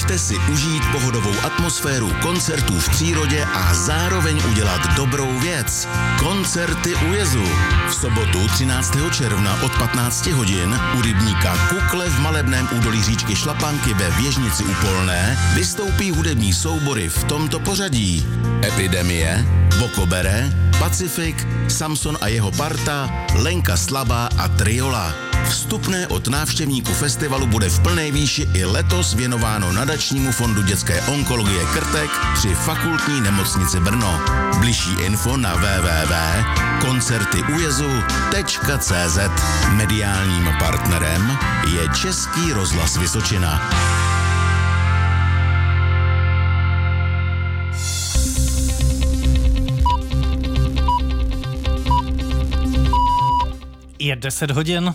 Pojďte si užít pohodovou atmosféru koncertů v přírodě a zároveň udělat dobrou věc. Koncerty u jezu. V sobotu 13. června od 15 hodin u rybníka Kukle v malebném údolí říčky Šlapanky ve Věžnici u Polné vystoupí hudební soubory v tomto pořadí: Epidemie, Vokobere, Pacifik, Samson a jeho parta, Lenka Slabá a Triola. Vstupné od návštěvníků festivalu bude v plné výši i letos věnováno nadačnímu fondu dětské onkologie Krtek při Fakultní nemocnici Brno. Bližší info na www.koncertyujezu.cz. Mediálním partnerem je Český rozhlas Vysočina. Je 10 hodin.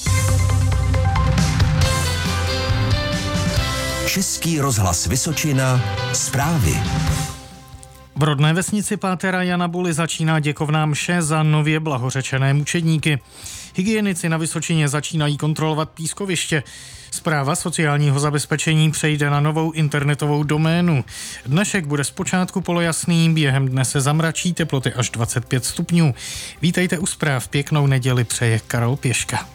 Český rozhlas Vysočina. Zprávy. V rodné vesnici pátera Jana Buly začíná děkovná mše za nově blahořečené mučedníky. Hygienici na Vysočině začínají kontrolovat pískoviště. Správa sociálního zabezpečení přejde na novou internetovou doménu. Dnešek bude zpočátku polojasný, během dne se zamračí, teploty až 25 stupňů. Vítejte u zpráv, pěknou neděli přeje Karol Pěška.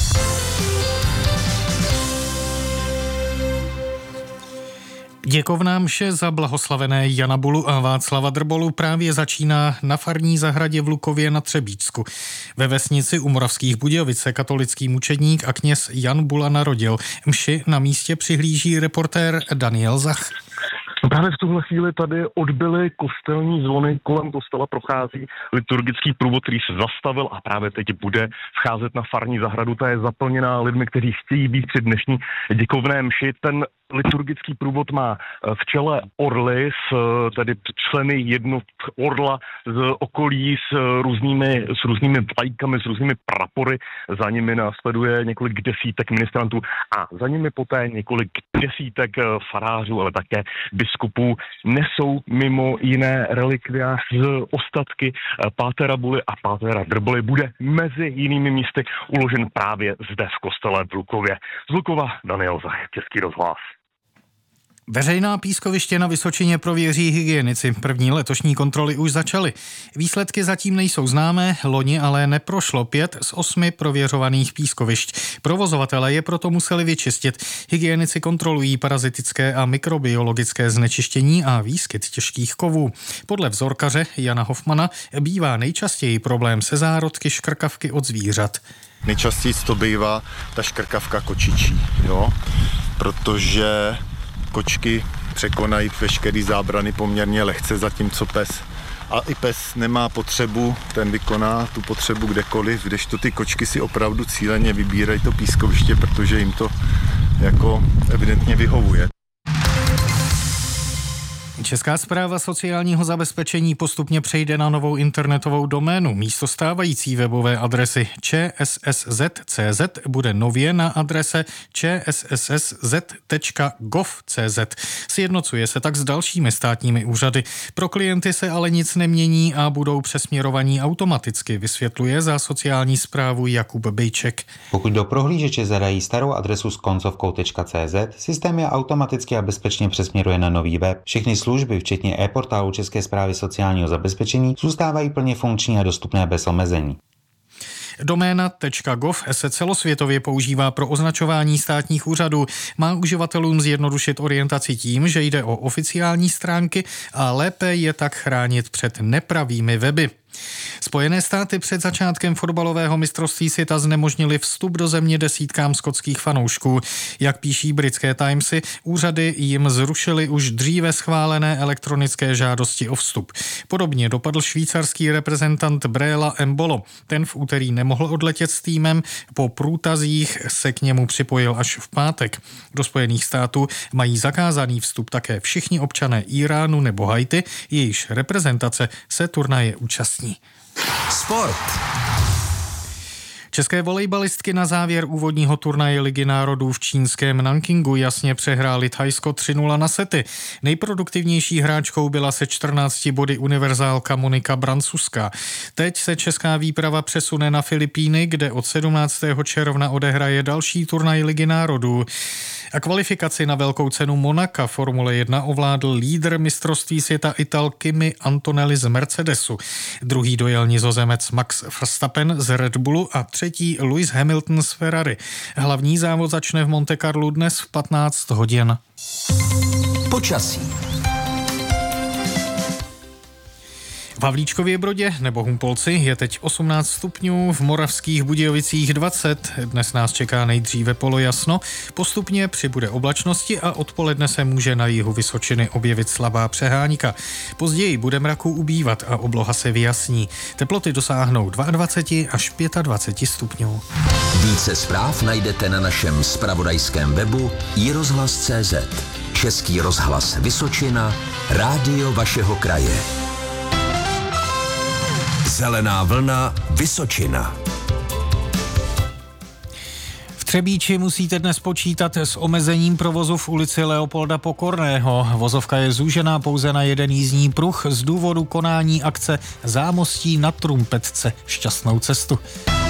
Děkovná mše za blahoslavené Jana Bulu a Václava Drbolu právě začíná na farní zahradě v Lukově na Třebíčsku. Ve vesnici u Moravských Budějovic se katolický mučedník a kněz Jan Bula narodil. Mši na místě přihlíží reportér Daniel Zach. Právě v tuhle chvíli tady odbyly kostelní zvony, kolem kostela prochází liturgický průvod, který se zastavil a právě teď bude vcházet na farní zahradu. Ta je zaplněná lidmi, kteří chtějí být při dnešní děkovné mši. Ten liturgický průvod má v čele orly, tedy členy jednot orla z okolí s různými vlajkami, s různými prapory. Za nimi následuje několik desítek ministrantů a za nimi poté několik desítek farářů, ale také biskupů. Nesou mimo jiné relikvia z ostatky pátera Buly a pátera Drboly. Bude mezi jinými místy uložen právě zde v kostele v Lukově. Z Lukova Daniel Zach, Český rozhlas. Veřejná pískoviště na Vysočině prověří hygienici. První letošní kontroly už začaly. Výsledky zatím nejsou známé, loni ale neprošlo 5 z 8 prověřovaných pískovišť. Provozovatelé je proto museli vyčistit. Hygienici kontrolují parazitické a mikrobiologické znečištění a výskyt těžkých kovů. Podle vzorkaře Jana Hofmana bývá nejčastěji problém se zárodky škrkavky od zvířat. Nejčastěji to bývá ta škrkavka kočičí, protože kočky překonají veškerý zábrany poměrně lehce, zatímco pes. A i pes nemá potřebu, ten vykoná tu potřebu kdekoliv, kdežto ty kočky si opravdu cíleně vybírají to pískoviště, protože jim to jako evidentně vyhovuje. Česká správa sociálního zabezpečení postupně přejde na novou internetovou doménu. Místo stávající webové adresy čssz.cz bude nově na adrese čssz.gov.cz. Sjednocuje se tak s dalšími státními úřady. Pro klienty se ale nic nemění a budou přesměrovaní automaticky, vysvětluje za sociální správu Jakub Bejček. Pokud do prohlížeče zadají starou adresu s koncovkou .cz, systém je automaticky a bezpečně přesměruje na nový web. Všechny služby, včetně e-portálu České správy sociálního zabezpečení, zůstávají plně funkční a dostupné bez omezení. Doména .gov se celosvětově používá pro označování státních úřadů. Má uživatelům zjednodušit orientaci tím, že jde o oficiální stránky a lépe je tak chránit před nepravými weby. Spojené státy před začátkem fotbalového mistrovství světa znemožnili vstup do země desítkám skotských fanoušků. Jak píší britské Timesy, úřady jim zrušily už dříve schválené elektronické žádosti o vstup. Podobně dopadl švýcarský reprezentant Brela Embolo. Ten v úterý nemohl odletět s týmem, po průtazích se k němu připojil až v pátek. Do Spojených států mají zakázaný vstup také všichni občané Iránu nebo Haiti, jejichž reprezentace se turnaje účastní. Sport. České volejbalistky na závěr úvodního turnaje Ligy národů v čínském Nankingu jasně přehráli Thajsko 3-0 na sety. Nejproduktivnější hráčkou byla se 14 body univerzálka Monika Brancuska. Teď se česká výprava přesune na Filipíny, kde od 17. června odehraje další turnaj Ligy národů. A kvalifikaci na velkou cenu Monaka Formule 1 ovládl lídr mistrovství světa Ital Kimi Antonelli z Mercedesu. Druhý dojel Nizozemec Max Verstappen z Red Bullu a třetí Lewis Hamilton z Ferrari. Hlavní závod začne v Monte Carlu dnes v 15 hodin. Počasí. V Havlíčkově Brodě nebo Humpolci je teď 18 stupňů, v Moravských Budějovicích 20. Dnes nás čeká nejdříve polojasno, postupně přibude oblačnosti a odpoledne se může na jihu Vysočiny objevit slabá přehánka. Později bude mraků ubývat a obloha se vyjasní. Teploty dosáhnou 22 až 25 stupňů. Více zpráv najdete na našem zpravodajském webu iRozhlas.cz. Český rozhlas Vysočina, rádio vašeho kraje. Zelená vlna Vysočina. V Třebíči musíte dnes počítat s omezením provozu v ulici Leopolda Pokorného. Vozovka je zúžená pouze na jeden jízdní pruh z důvodu konání akce Zámostí na Trumpetce. Šťastnou cestu.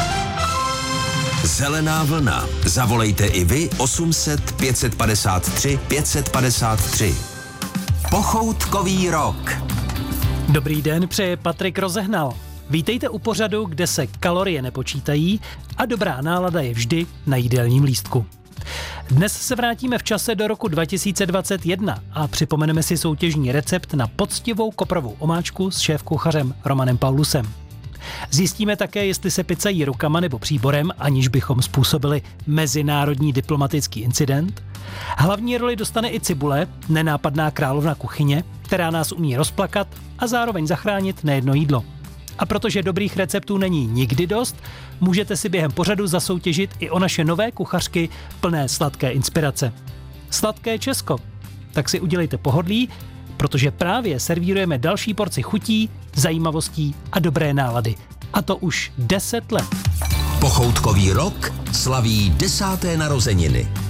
Zelená vlna. Zavolejte i vy 800 553 553. Pochoutkový rok. Dobrý den, přeje Patrik Rozehnal. Vítejte u pořadu, kde se kalorie nepočítají a dobrá nálada je vždy na jídelním lístku. Dnes se vrátíme v čase do roku 2021 a připomeneme si soutěžní recept na poctivou koprovou omáčku s šéfkuchařem Romanem Paulusem. Zjistíme také, jestli se pizza jí rukama nebo příborem, aniž bychom způsobili mezinárodní diplomatický incident. Hlavní roli dostane i cibule, nenápadná královna kuchyně, která nás umí rozplakat a zároveň zachránit nejedno jídlo. A protože dobrých receptů není nikdy dost, můžete si během pořadu zasoutěžit i o naše nové kuchařky plné sladké inspirace. Sladké Česko. Tak si udělejte pohodlí, protože právě servírujeme další porci chutí, zajímavostí a dobré nálady. A to už 10 let. Pochoutkový rok slaví 10. narozeniny.